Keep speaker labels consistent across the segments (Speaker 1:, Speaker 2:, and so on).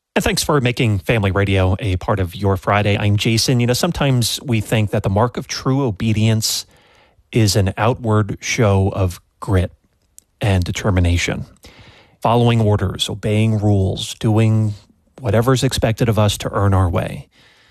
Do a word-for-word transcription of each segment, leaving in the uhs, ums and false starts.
Speaker 1: And thanks for making Family Radio a part of your Friday. I'm Jason. You know, sometimes we think that the mark of true obedience is an outward show of grit and determination. Following orders, obeying rules, doing whatever's expected of us to earn our way.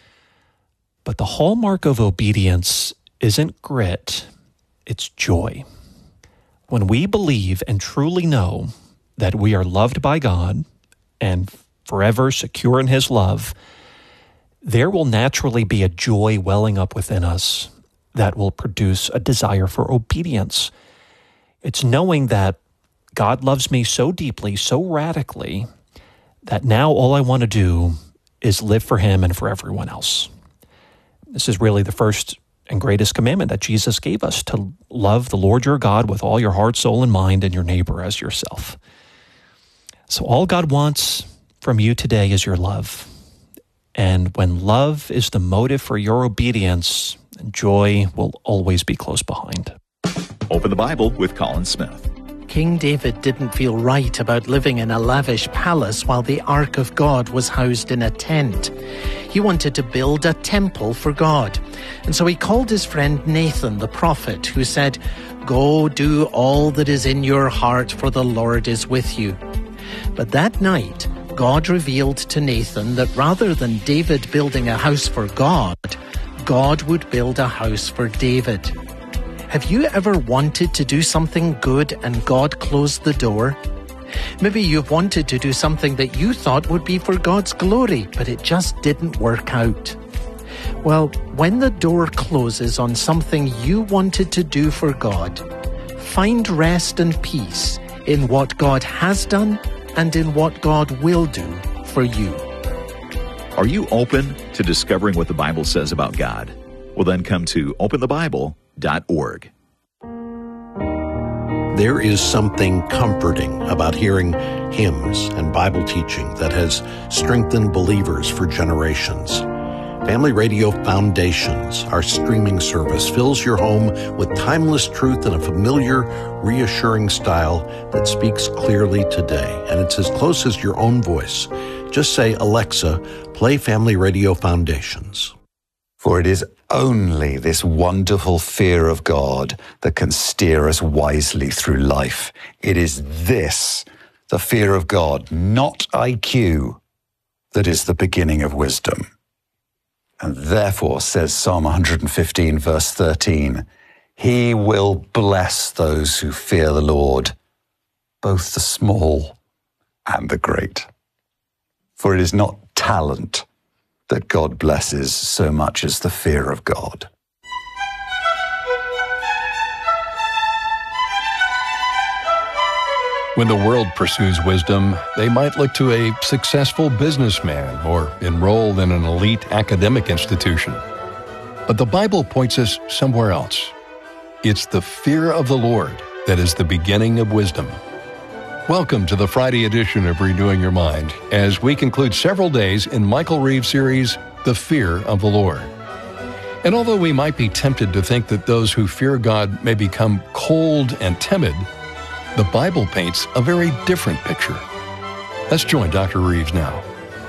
Speaker 1: But the hallmark of obedience isn't grit, it's joy. When we believe and truly know that we are loved by God and forever secure in His love, there will naturally be a joy welling up within us that will produce a desire for obedience. It's knowing that God loves me so deeply, so radically, that now all I want to do is live for Him and for everyone else. This is really the first and greatest commandment that Jesus gave us, to love the Lord your God with all your heart, soul, and mind, and your neighbor as yourself. So all God wants from you today is your love. And when love is the motive for your obedience, joy will always be close behind.
Speaker 2: Open the Bible with Colin Smith.
Speaker 3: King David didn't feel right about living in a lavish palace while the Ark of God was housed in a tent. He wanted to build a temple for God. And so he called his friend Nathan the prophet, who said, "Go do all that is in your heart, for the Lord is with you." But that night, God revealed to Nathan that rather than David building a house for God, God would build a house for David. Have you ever wanted to do something good and God closed the door? Maybe you've wanted to do something that you thought would be for God's glory, but it just didn't work out. Well, when the door closes on something you wanted to do for God, find rest and peace in what God has done and in what God will do for you.
Speaker 2: Are you open to discovering what the Bible says about God? Well, then come to open the bible dot org.
Speaker 4: There is something comforting about hearing hymns and Bible teaching that has strengthened believers for generations. Family Radio Foundations, our streaming service, fills your home with timeless truth in a familiar, reassuring style that speaks clearly today. And it's as close as your own voice. Just say, "Alexa, play Family Radio Foundations."
Speaker 5: For it is only this wonderful fear of God that can steer us wisely through life. It is this, the fear of God, not I Q, that is the beginning of wisdom. And therefore, says Psalm one fifteen, verse thirteen, He will bless those who fear the Lord, both the small and the great. For it is not talent that God blesses so much as the fear of God.
Speaker 6: When the world pursues wisdom, they might look to a successful businessman or enroll in an elite academic institution. But the Bible points us somewhere else. It's the fear of the Lord that is the beginning of wisdom. Welcome to the Friday edition of Renewing Your Mind, as we conclude several days in Michael Reeves' series, The Fear of the Lord. And although we might be tempted to think that those who fear God may become cold and timid, the Bible paints a very different picture. Let's join Doctor Reeves now.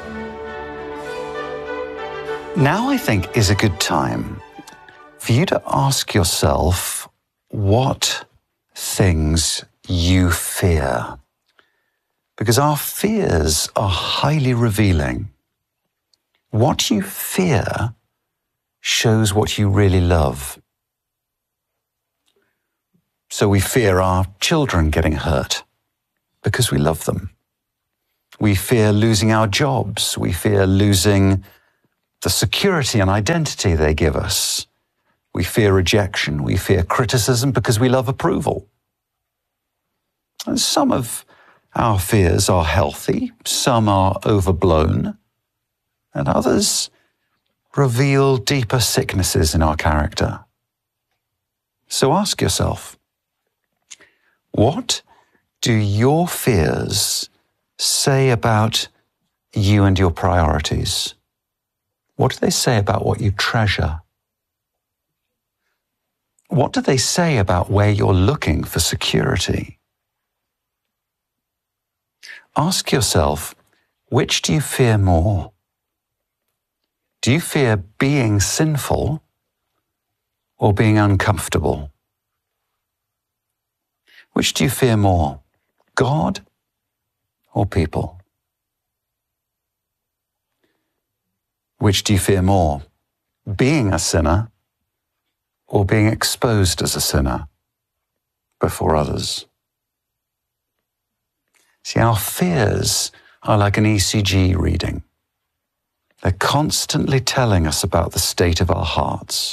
Speaker 5: Now, I think, is a good time for you to ask yourself what things you fear. Because our fears are highly revealing. What you fear shows what you really love. So we fear our children getting hurt because we love them. We fear losing our jobs. We fear losing the security and identity they give us. We fear rejection. We fear criticism because we love approval. And some of our fears are healthy, some are overblown, and others reveal deeper sicknesses in our character. So ask yourself, what do your fears say about you and your priorities? What do they say about what you treasure? What do they say about where you're looking for security? Ask yourself, which do you fear more? Do you fear being sinful or being uncomfortable? Which do you fear more, God or people? Which do you fear more, being a sinner or being exposed as a sinner before others? See, our fears are like an E C G reading. They're constantly telling us about the state of our hearts.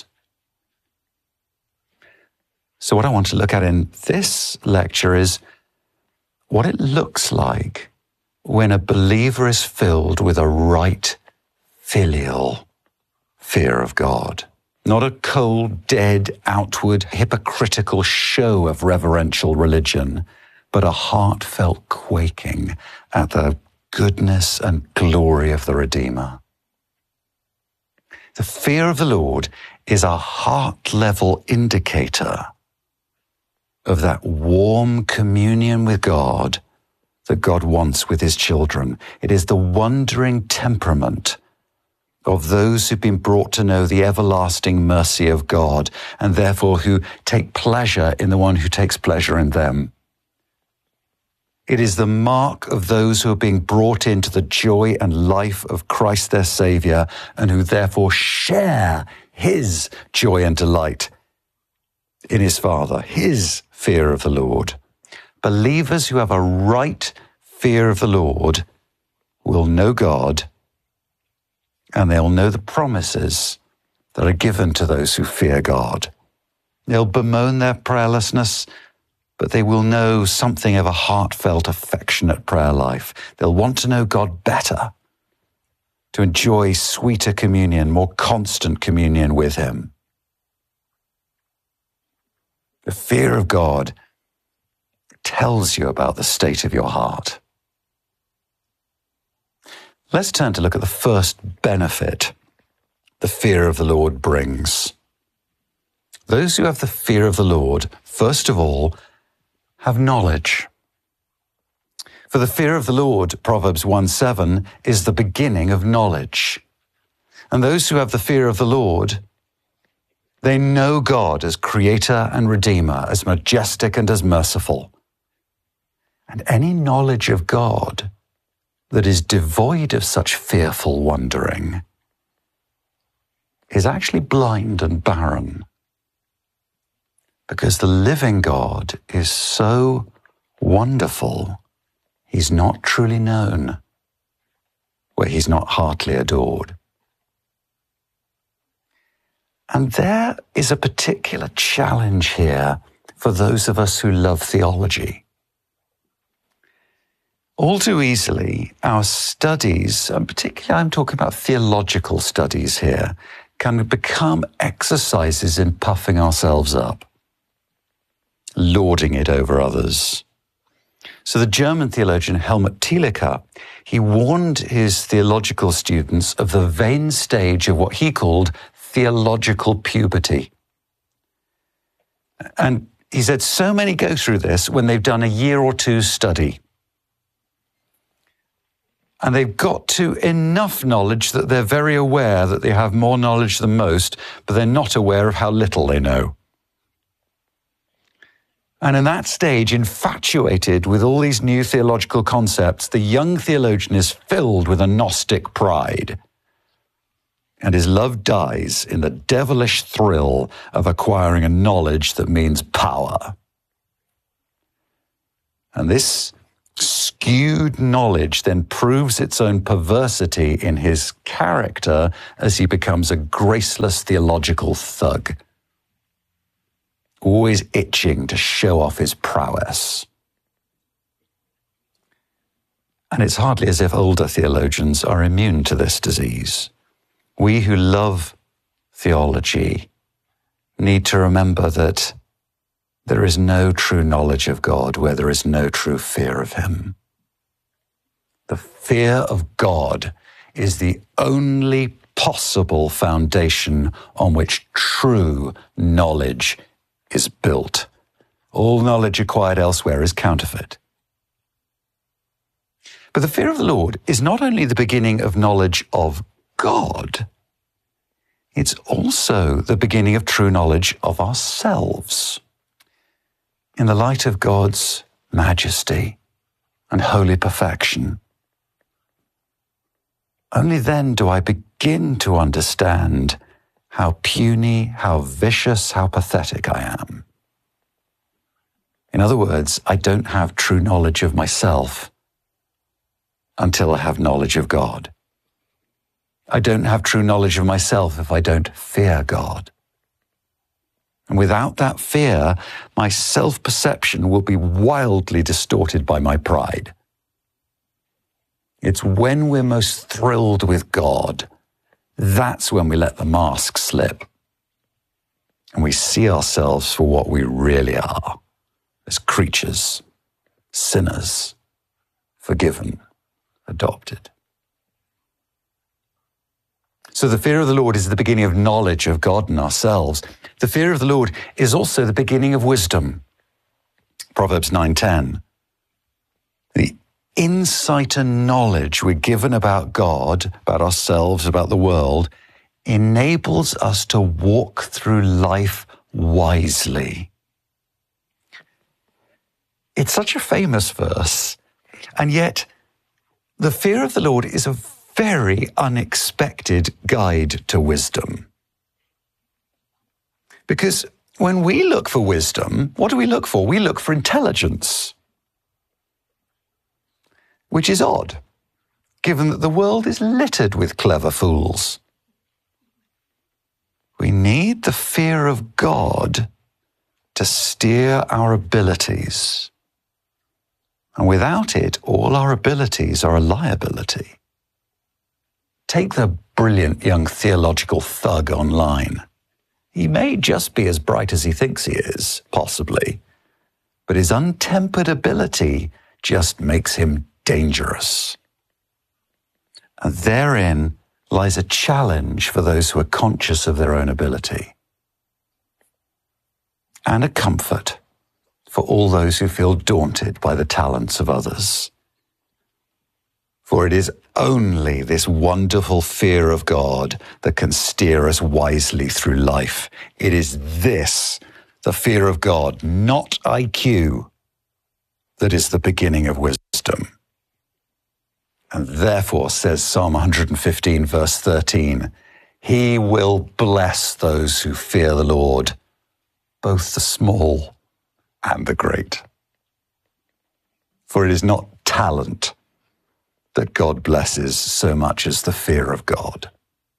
Speaker 5: So what I want to look at in this lecture is what it looks like when a believer is filled with a right filial fear of God. Not a cold, dead, outward, hypocritical show of reverential religion, but a heartfelt quaking at the goodness and glory of the Redeemer. The fear of the Lord is a heart-level indicator of that warm communion with God that God wants with his children. It is the wondering temperament of those who've been brought to know the everlasting mercy of God, and therefore who take pleasure in the one who takes pleasure in them. It is the mark of those who are being brought into the joy and life of Christ their Saviour, and who therefore share his joy and delight in his Father, his fear of the Lord. Believers who have a right fear of the Lord will know God, and they'll know the promises that are given to those who fear God. They'll bemoan their prayerlessness, but they will know something of a heartfelt, affectionate prayer life. They'll want to know God better, to enjoy sweeter communion, more constant communion with him. The fear of God tells you about the state of your heart. Let's turn to look at the first benefit the fear of the Lord brings. Those who have the fear of the Lord, first of all, have knowledge. For the fear of the Lord, Proverbs one seven, is the beginning of knowledge. And those who have the fear of the Lord, they know God as creator and redeemer, as majestic and as merciful. And any knowledge of God that is devoid of such fearful wondering is actually blind and barren. Because the living God is so wonderful, he's not truly known where he's not heartily adored. And there is a particular challenge here for those of us who love theology. All too easily, our studies, and particularly I'm talking about theological studies here, can become exercises in puffing ourselves up, lording it over others. So the German theologian Helmut Thielicke, he warned his theological students of the vain stage of what he called theological puberty. And he said so many go through this when they've done a year or two study. And they've got to enough knowledge that they're very aware that they have more knowledge than most, but they're not aware of how little they know. And in that stage, infatuated with all these new theological concepts, the young theologian is filled with a Gnostic pride. And his love dies in the devilish thrill of acquiring a knowledge that means power. And this skewed knowledge then proves its own perversity in his character as he becomes a graceless theological thug, always itching to show off his prowess. And it's hardly as if older theologians are immune to this disease. We who love theology need to remember that there is no true knowledge of God where there is no true fear of him. The fear of God is the only possible foundation on which true knowledge is built. All knowledge acquired elsewhere is counterfeit. But the fear of the Lord is not only the beginning of knowledge of God, it's also the beginning of true knowledge of ourselves. In the light of God's majesty and holy perfection, only then do I begin to understand how puny, how vicious, how pathetic I am. In other words, I don't have true knowledge of myself until I have knowledge of God. I don't have true knowledge of myself if I don't fear God. And without that fear, my self-perception will be wildly distorted by my pride. It's when we're most thrilled with God, that's when we let the mask slip. And we see ourselves for what we really are, as creatures, sinners, forgiven, adopted. So the fear of the Lord is the beginning of knowledge of God and ourselves. The fear of the Lord is also the beginning of wisdom. Proverbs nine ten. The insight and knowledge we're given about God, about ourselves, about the world, enables us to walk through life wisely. It's such a famous verse, and yet the fear of the Lord is a very unexpected guide to wisdom. Because when we look for wisdom, what do we look for? We look for intelligence, which is odd, given that the world is littered with clever fools. We need the fear of God to steer our abilities. And without it, all our abilities are a liability. Take the brilliant young theological thug online. He may just be as bright as he thinks he is, possibly, but his untempered ability just makes him dangerous. And therein lies a challenge for those who are conscious of their own ability, and a comfort for all those who feel daunted by the talents of others. For it is only this wonderful fear of God that can steer us wisely through life. It is this, the fear of God, not I Q, that is the beginning of wisdom. And therefore, says Psalm one fifteen, verse thirteen, He will bless those who fear the Lord, both the small and the great. For it is not talent that God blesses so much as the fear of God.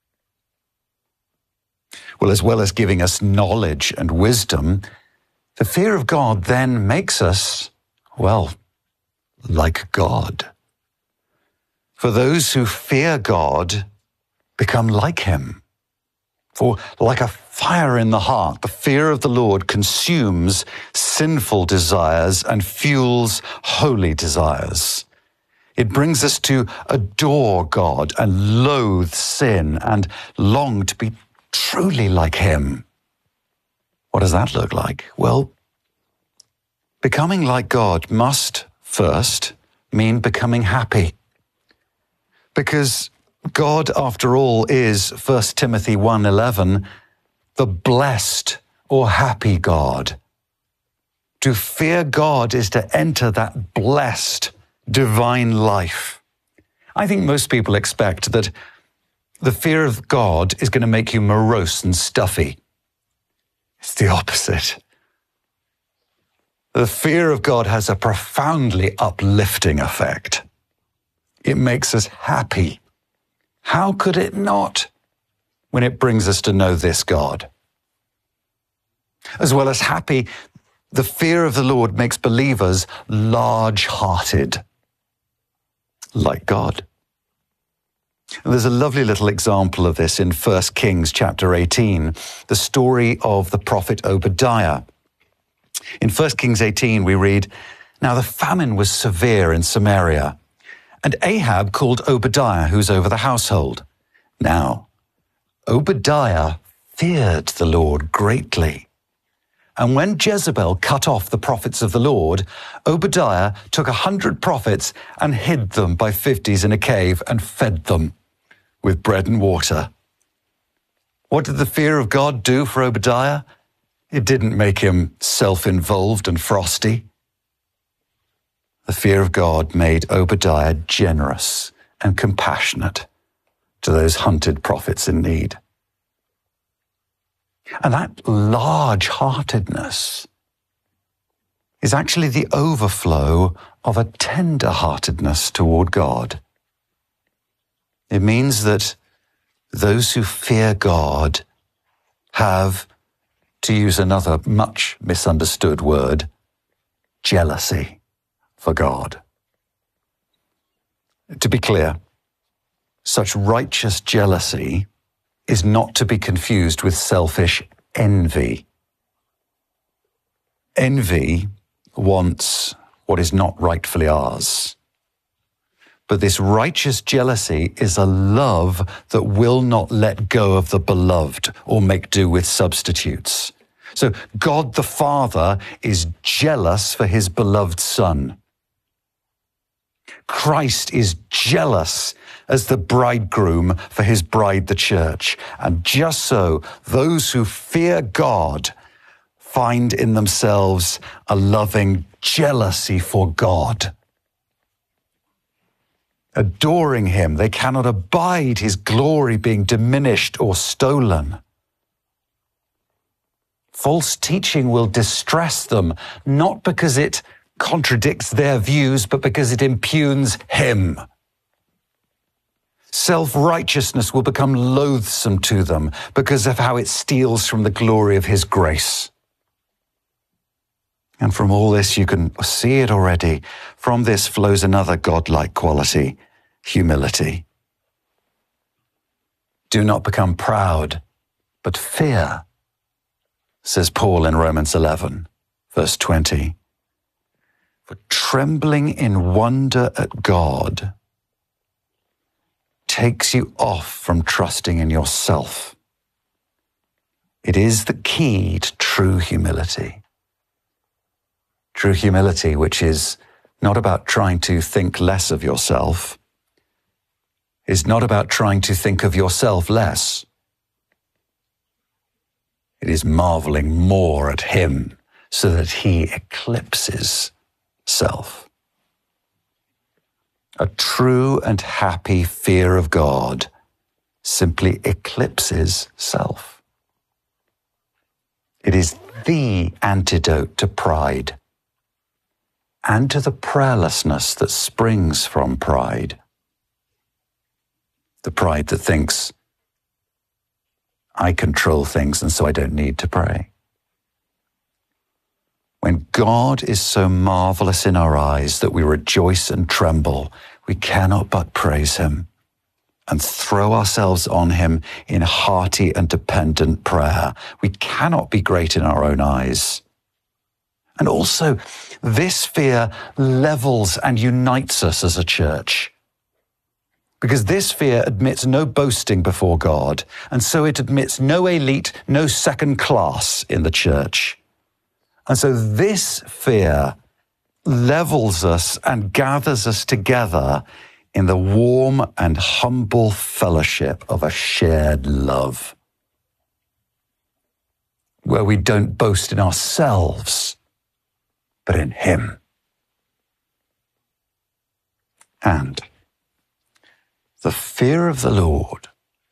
Speaker 5: Well, as well as giving us knowledge and wisdom, the fear of God then makes us, well, like God. For those who fear God become like him. For like a fire in the heart, the fear of the Lord consumes sinful desires and fuels holy desires. It brings us to adore God and loathe sin and long to be truly like him. What does that look like? Well, becoming like God must first mean becoming happy. Because God, after all, is, First Timothy one eleven, the blessed or happy God. To fear God is to enter that blessed divine life. I think most people expect that the fear of God is going to make you morose and stuffy. It's the opposite. The fear of God has a profoundly uplifting effect. It makes us happy. How could it not, when it brings us to know this God? As well as happy, the fear of the Lord makes believers large-hearted, like God. And there's a lovely little example of this in First Kings chapter eighteen, the story of the prophet Obadiah. In First Kings eighteen, we read, Now the famine was severe in Samaria, and Ahab called Obadiah, who's over the household. Now, Obadiah feared the Lord greatly, And when Jezebel cut off the prophets of the Lord, Obadiah took a hundred prophets and hid them by fifties in a cave and fed them with bread and water. What did the fear of God do for Obadiah? It didn't make him self-involved and frosty. The fear of God made Obadiah generous and compassionate to those hunted prophets in need. And that large-heartedness is actually the overflow of a tender-heartedness toward God. It means that those who fear God have, to use another much misunderstood word, jealousy for God. To be clear, such righteous jealousy is not to be confused with selfish envy. Envy wants what is not rightfully ours. But this righteous jealousy is a love that will not let go of the beloved or make do with substitutes. So God the Father is jealous for his beloved Son. Christ is jealous as the bridegroom for his bride, the church. And just so, those who fear God find in themselves a loving jealousy for God. Adoring him, they cannot abide his glory being diminished or stolen. False teaching will distress them, not because it contradicts their views, but because it impugns him. Self-righteousness will become loathsome to them because of how it steals from the glory of his grace. And from all this, you can see it already. From this flows another godlike quality, humility. Do not become proud, but fear, says Paul in Romans eleven, verse twenty. For trembling in wonder at God takes you off from trusting in yourself. It is the key to true humility. True humility, which is not about trying to think less of yourself, is not about trying to think of yourself less. It is marveling more at him so that he eclipses self. A true and happy fear of God simply eclipses self. It is the antidote to pride and to the prayerlessness that springs from pride. The pride that thinks, I control things and so I don't need to pray. When God is so marvelous in our eyes that we rejoice and tremble, we cannot but praise him and throw ourselves on him in hearty and dependent prayer. We cannot be great in our own eyes. And also, this fear levels and unites us as a church. Because this fear admits no boasting before God, and so it admits no elite, no second class in the church. And so this fear levels us and gathers us together in the warm and humble fellowship of a shared love, where we don't boast in ourselves, but in him. And the fear of the Lord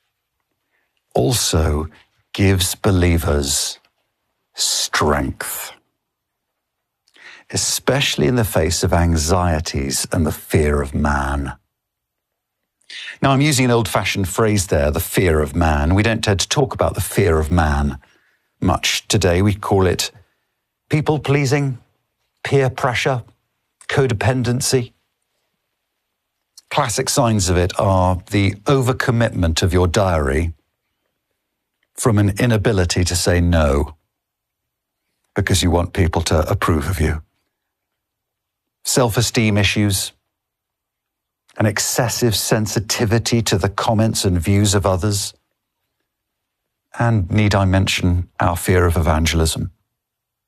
Speaker 5: also gives believers strength, especially in the face of anxieties and the fear of man. Now, I'm using an old-fashioned phrase there, the fear of man. We don't tend to talk about the fear of man much today. We call it people-pleasing, peer pressure, codependency. Classic signs of it are the overcommitment of your diary from an inability to say no because you want people to approve of you. Self-esteem issues, an excessive sensitivity to the comments and views of others, and need I mention our fear of evangelism.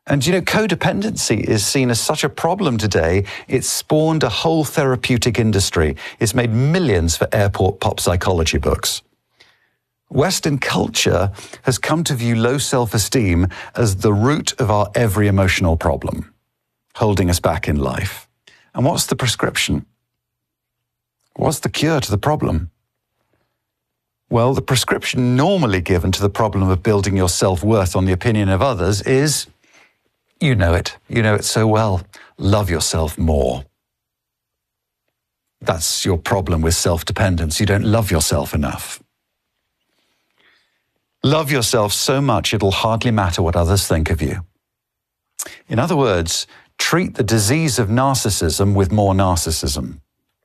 Speaker 5: And, you know, codependency is seen as such a problem today, it's spawned a whole therapeutic industry. It's made millions for airport pop psychology books. Western culture has come to view low self-esteem as the root of our every emotional problem, holding us back in life. And what's the prescription? What's the cure to the problem? Well, the prescription normally given to the problem of building your self-worth on the opinion of others is, you know it, you know it so well, love yourself more. That's your problem with self-dependence. You don't love yourself enough. Love yourself so much it'll hardly matter what others think of you. In other words, treat the disease of narcissism with more narcissism.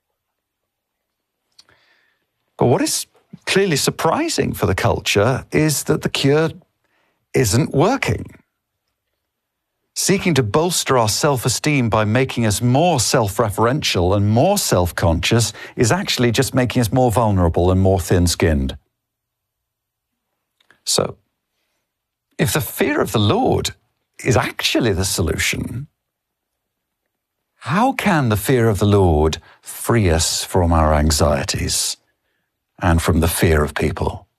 Speaker 5: But what is clearly surprising for the culture is that the cure isn't working. Seeking to bolster our self-esteem by making us more self-referential and more self-conscious is actually just making us more vulnerable and more thin-skinned. So, if the fear of the Lord is actually the solution, how can the fear of the Lord free us from our anxieties and from the fear of people?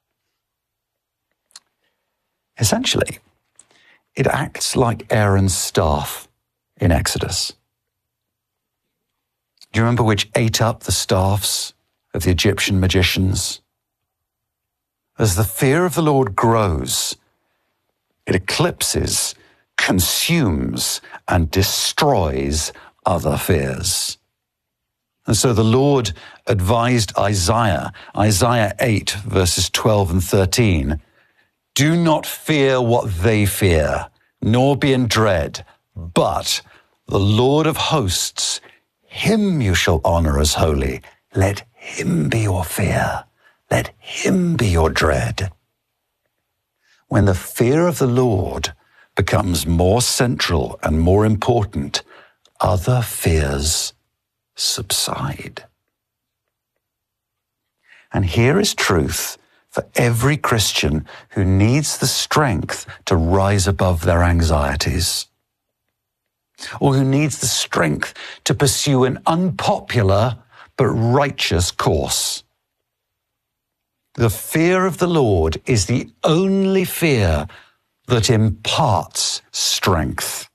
Speaker 5: Essentially, it acts like Aaron's staff in Exodus. Do you remember which ate up the staffs of the Egyptian magicians? As the fear of the Lord grows, it eclipses, consumes, and destroys other fears. And so the Lord advised Isaiah, Isaiah eight, verses twelve and thirteen, do not fear what they fear, nor be in dread, but the Lord of hosts, him you shall honor as holy. Let him be your fear. Let him be your dread. When the fear of the Lord becomes more central and more important, other fears subside. And here is truth for every Christian who needs the strength to rise above their anxieties, or who needs the strength to pursue an unpopular but righteous course. The fear of the Lord is the only fear that imparts strength.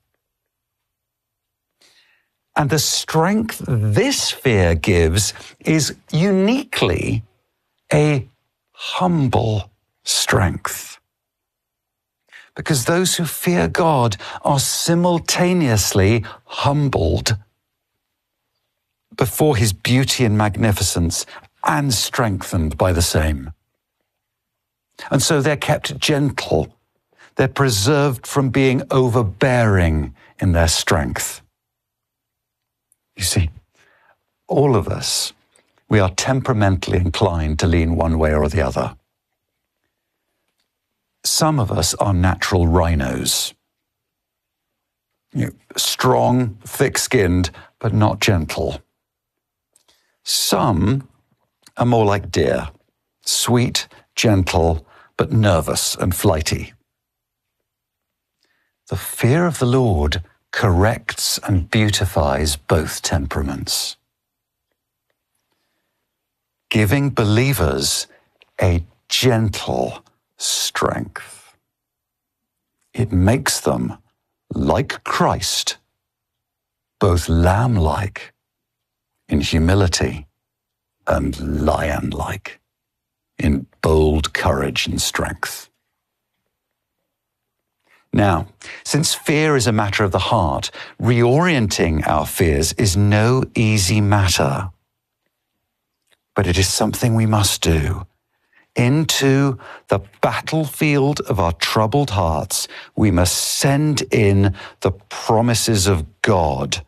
Speaker 5: And the strength this fear gives is uniquely a humble strength. Because those who fear God are simultaneously humbled before his beauty and magnificence and strengthened by the same. And so they're kept gentle. They're preserved from being overbearing in their strength. You see, all of us, we are temperamentally inclined to lean one way or the other. Some of us are natural rhinos. You know, strong, thick-skinned, but not gentle. Some are more like deer, sweet, gentle, but nervous and flighty. The fear of the Lord corrects and beautifies both temperaments, giving believers a gentle strength. It makes them, like Christ, both lamb-like in humility and lion-like in bold courage and strength. Now, since fear is a matter of the heart, reorienting our fears is no easy matter. But it is something we must do. Into the battlefield of our troubled hearts, we must send in the promises of God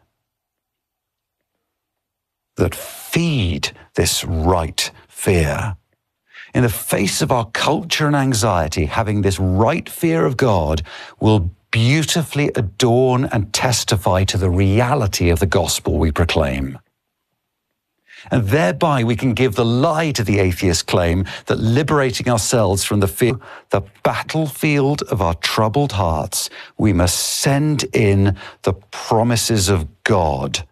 Speaker 5: that feed this right fear. In the face of our culture and anxiety, having this right fear of God will beautifully adorn and testify to the reality of the gospel we proclaim. And thereby we can give the lie to the atheist claim that liberating ourselves from the fear, the battlefield of our troubled hearts, we must send in the promises of God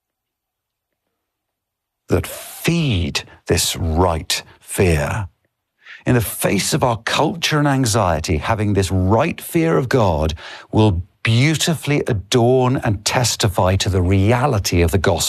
Speaker 5: that feed this right fear. In the face of our culture and anxiety, having this right fear of God will beautifully adorn and testify to the reality of the gospel.